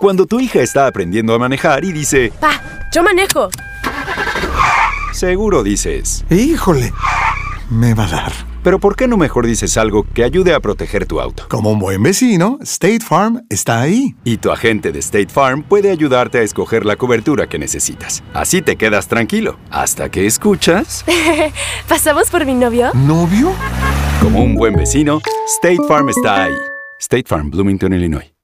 Cuando tu hija está aprendiendo a manejar y dice, ¡Pa! ¡Yo manejo! seguro dices, ¡Híjole! Me va a dar. pero ¿por qué no mejor dices algo que ayude a proteger tu auto? Como un buen vecino, State Farm está ahí. Y tu agente de State Farm puede ayudarte a escoger la cobertura que necesitas. Así te quedas tranquilo, hasta que escuchas... ¿Pasamos por mi novio? ¿Novio? Como un buen vecino, State Farm está ahí. State Farm, Bloomington, Illinois.